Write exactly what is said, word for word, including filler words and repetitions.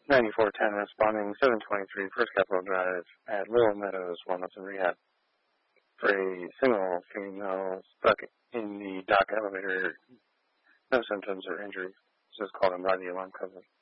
ninety-four ten responding, seven twenty-three First Capitol Drive at Little Meadows, Wellness and Rehab. For a single female stuck in the dock elevator, no symptoms or injuries. This is called a by the alarm cover.